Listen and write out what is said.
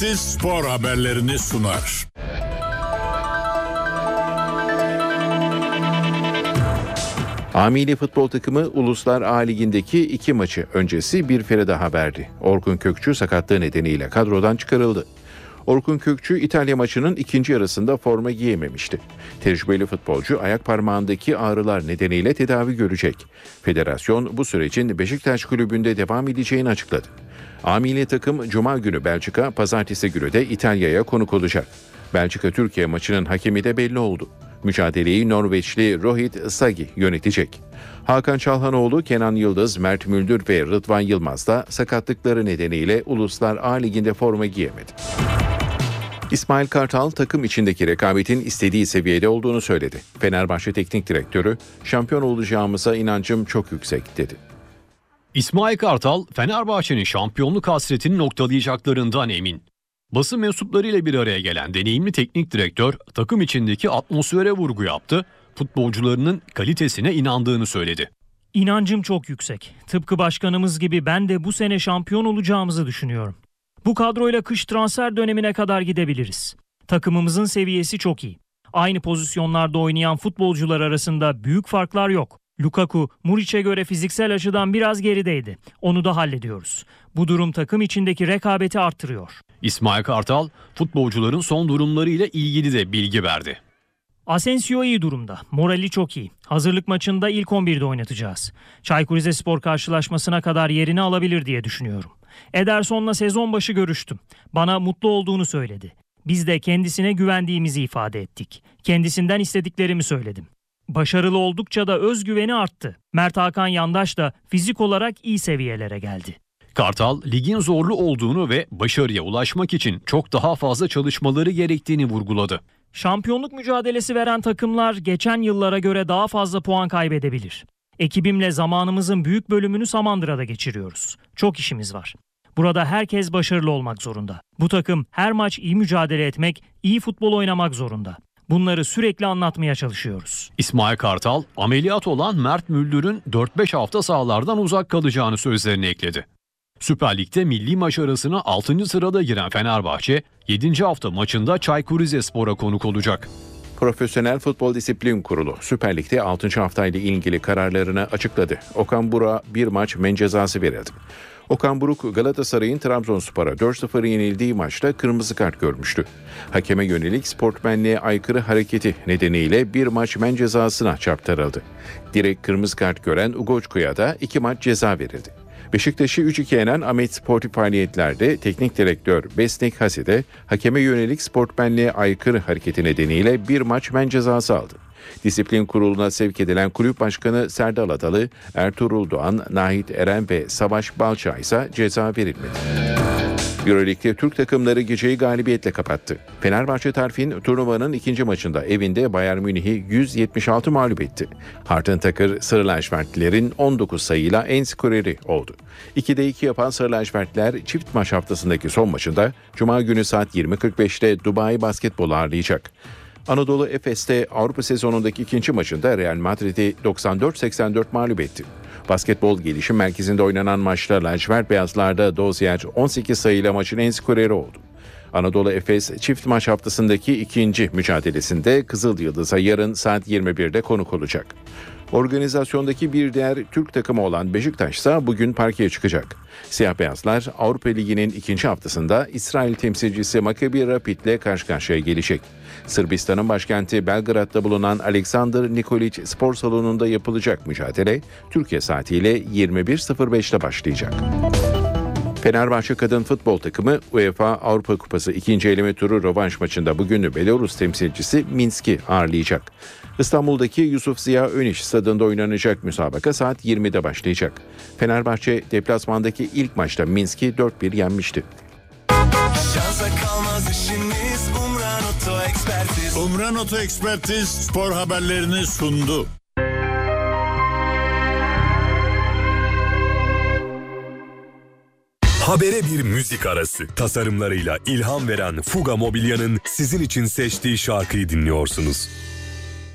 Spor haberlerini sunar. A Milli Futbol takımı Uluslar A Ligi'ndeki 2 maçı öncesi bir fere daha verdi. Orkun Kökçü sakatlığı nedeniyle kadrodan çıkarıldı. Orkun Kökçü İtalya maçının ikinci yarısında forma giyememişti. Tecrübeli futbolcu ayak parmağındaki ağrılar nedeniyle tedavi görecek. Federasyon bu sürecin Beşiktaş kulübünde devam edeceğini açıkladı. A Milli takım Cuma günü Belçika, Pazartesi günü de İtalya'ya konuk olacak. Belçika-Türkiye maçının hakemi de belli oldu. Mücadeleyi Norveçli Rohit Sagi yönetecek. Hakan Çalhanoğlu, Kenan Yıldız, Mert Müldür ve Rıdvan Yılmaz da sakatlıkları nedeniyle Uluslar A Ligi'nde forma giyemedi. İsmail Kartal takım içindeki rekabetin istediği seviyede olduğunu söyledi. Fenerbahçe Teknik Direktörü, "Şampiyon olacağımıza inancım çok yüksek" dedi. İsmail Kartal, Fenerbahçe'nin şampiyonluk hasretini noktalayacaklarından emin. Basın mensuplarıyla bir araya gelen deneyimli teknik direktör takım içindeki atmosfere vurgu yaptı, futbolcularının kalitesine inandığını söyledi. İnancım çok yüksek. Tıpkı başkanımız gibi ben de bu sene şampiyon olacağımızı düşünüyorum. Bu kadroyla kış transfer dönemine kadar gidebiliriz. Takımımızın seviyesi çok iyi. Aynı pozisyonlarda oynayan futbolcular arasında büyük farklar yok. Lukaku, Muriç'e göre fiziksel açıdan biraz gerideydi. Onu da hallediyoruz. Bu durum takım içindeki rekabeti arttırıyor. İsmail Kartal, futbolcuların son durumlarıyla ilgili de bilgi verdi. Asensio iyi durumda. Morali çok iyi. Hazırlık maçında ilk 11'de oynatacağız. Çaykur Rizespor karşılaşmasına kadar yerini alabilir diye düşünüyorum. Ederson'la sezon başı görüştüm. Bana mutlu olduğunu söyledi. Biz de kendisine güvendiğimizi ifade ettik. Kendisinden istediklerimi söyledim. Başarılı oldukça da özgüveni arttı. Mert Hakan Yandaş da fizik olarak iyi seviyelere geldi. Kartal, ligin zorlu olduğunu ve başarıya ulaşmak için çok daha fazla çalışmaları gerektiğini vurguladı. Şampiyonluk mücadelesi veren takımlar geçen yıllara göre daha fazla puan kaybedebilir. Ekibimle zamanımızın büyük bölümünü Samandıra'da geçiriyoruz. Çok işimiz var. Burada herkes başarılı olmak zorunda. Bu takım her maç iyi mücadele etmek, iyi futbol oynamak zorunda. Bunları sürekli anlatmaya çalışıyoruz. İsmail Kartal, ameliyat olan Mert Müldür'ün 4-5 hafta sahalardan uzak kalacağını sözlerine ekledi. Süper Lig'de milli maç arasına 6. sırada giren Fenerbahçe, 7. hafta maçında Çaykur Rizespor'a konuk olacak. Profesyonel Futbol Disiplin Kurulu Süper Lig'de 6. haftayla ilgili kararlarını açıkladı. Okan Buruk'a bir maç men cezası verildi. Okan Buruk, Galatasaray'ın Trabzonspor'a 4-0 yenildiği maçta kırmızı kart görmüştü. Hakeme yönelik sportmenliğe aykırı hareketi nedeniyle bir maç men cezasına çarptırıldı. Direkt kırmızı kart gören Ugoçku'ya da 2 maç ceza verildi. Beşiktaş'ı 3-2 yenen Ahmet sportif faaliyetlerde teknik direktör Besnik Hasi de hakeme yönelik sportmenliğe aykırı hareketi nedeniyle bir maç men cezası aldı. Disiplin kuruluna sevk edilen kulüp başkanı Serdal Adalı, Ertuğrul Doğan, Nahit Eren ve Savaş Balça ise ceza verilmedi. Euroleague'de Türk takımları geceyi galibiyetle kapattı. Fenerbahçe Tarfin turnuvanın ikinci maçında evinde Bayern Münih'i 176 mağlup etti. Harten Takır, Sarı Lacivertlilerin 19 sayıyla en skoreri oldu. 2'de 2 yapan Sarı Lacivertliler çift maç haftasındaki son maçında Cuma günü saat 20.45'te Dubai Basketbol'u ağırlayacak. Anadolu Efes'te Avrupa sezonundaki ikinci maçında Real Madrid'i 94-84 mağlup etti. Basketbol Gelişim Merkezi'nde oynanan maçta lacivert beyazlarda Dozier 18 sayıyla maçın en skoreri oldu. Anadolu Efes çift maç haftasındaki ikinci mücadelesinde Kızıl Yıldız'a yarın saat 21'de konuk olacak. Organizasyondaki bir diğer Türk takımı olan Beşiktaş ise bugün parkeye çıkacak. Siyah beyazlar Avrupa Ligi'nin ikinci haftasında İsrail temsilcisi Maccabi Rapid'le karşı karşıya gelecek. Sırbistan'ın başkenti Belgrad'da bulunan Aleksandar Nikolić Spor Salonu'nda yapılacak mücadele Türkiye saatiyle 21.05'te başlayacak. Fenerbahçe kadın futbol takımı UEFA Avrupa Kupası 2. eleme turu rövanş maçında bugün Belarus temsilcisi Minsk'i ağırlayacak. İstanbul'daki Yusuf Ziya Öniş stadında oynanacak müsabaka saat 20'de başlayacak. Fenerbahçe deplasmandaki ilk maçta Minsk'i 4-1 yenmişti. Umran Oto Ekspertiz spor haberlerini sundu. Habere bir müzik arası. Tasarımlarıyla ilham veren Fuga Mobilya'nın sizin için seçtiği şarkıyı dinliyorsunuz.